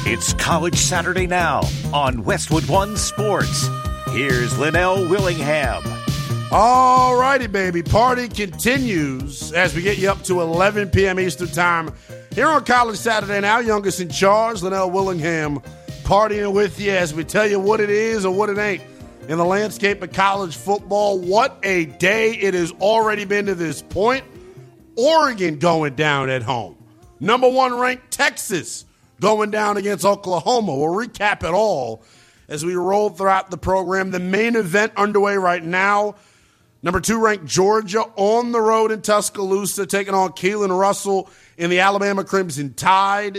It's College Saturday Now on Westwood One Sports. Here's Linnell Willingham. All righty, baby. Party continues as we get you up to 11 p.m. Eastern Time here on College Saturday Now. Youngest in charge, Linnell Willingham, partying with you as we tell you what it is or what it ain't in the landscape of college football. What a day it has already been to this point. Oregon going down at home. Number 1 ranked Texas going down against Oklahoma. We'll recap it all as we roll throughout the program. The main event underway right now. Number 2 ranked Georgia on the road in Tuscaloosa, taking on Keelan Russell in the Alabama Crimson Tide.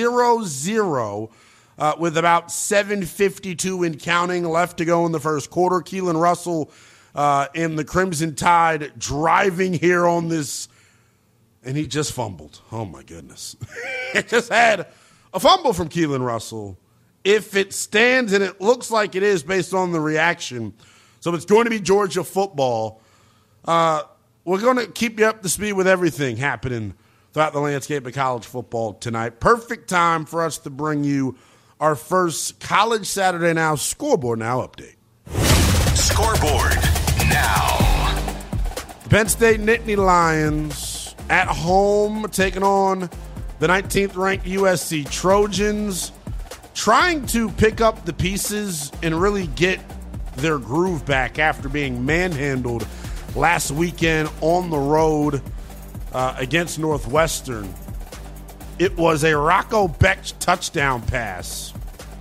0-0 with about 7:52 in counting left to go in the first quarter. Keelan Russell in the Crimson Tide driving here on this, and he just fumbled. Oh, my goodness. It just had a fumble from Keelan Russell. If it stands, and it looks like it is based on the reaction, so it's going to be Georgia football. We're going to keep you up to speed with everything happening throughout the landscape of college football tonight. Perfect time for us to bring you our first College Saturday Now Scoreboard Now update. Scoreboard Now. The Penn State Nittany Lions at home taking on the 19th ranked USC Trojans, trying to pick up the pieces and really get their groove back after being manhandled last weekend on the road against Northwestern. It was a Rocco Becht touchdown pass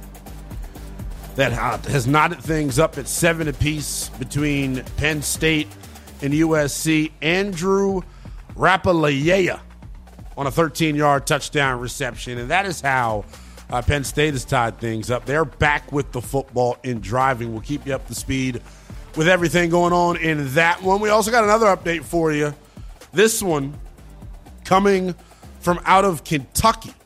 that has knotted things up at 7 apiece between Penn State and USC. Andrew Rapalaya on a 13-yard touchdown reception, and that is how Penn State has tied things up. They're back with the football in driving. We'll keep you up to speed with everything going on in that one. We also got another update for you. This one coming from out of Kentucky.